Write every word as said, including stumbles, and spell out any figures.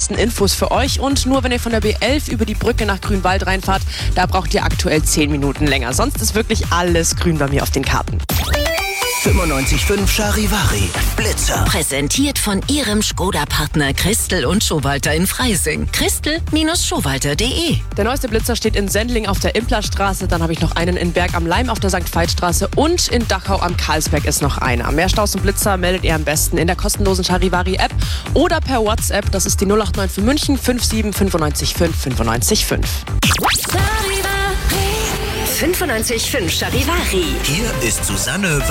neuesten Infos für euch. Und nur wenn ihr von der B elf über die Brücke nach Grünwald reinfahrt, da braucht ihr aktuell zehn Minuten länger. Sonst ist wirklich alles grün bei mir auf den Karten. fünfundneunzig Komma fünf Charivari Blitzer. Präsentiert von Ihrem Skoda-Partner Christel und Schowalter in Freising. Christel Schowalter punkt de. Der neueste Blitzer steht in Sendling auf der Implerstraße. Dann habe ich noch einen in Berg am Leim auf der Sankt Veitstraße. Und in Dachau am Karlsberg ist noch einer. Mehr Staus und Blitzer meldet ihr am besten in der kostenlosen Charivari-App oder per WhatsApp. Das ist die null acht neun für München fünf sieben fünf neun fünf fünf neun fünf. fünfundneunzig Komma fünf Charivari. Hier ist Susanne